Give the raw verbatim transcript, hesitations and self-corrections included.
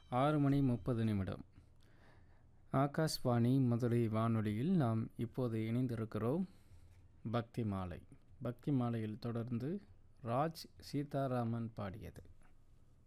ஆறு மணி முப்பது நிமிடம். ஆகாஷ்வாணி மதுரை வானொலியில் நாம் இப்போது இணைந்திருக்கிறோம். பக்தி மாலை. பக்தி மாலையில் தொடர்ந்து ராஜ் சீதாராமன் பாடியது.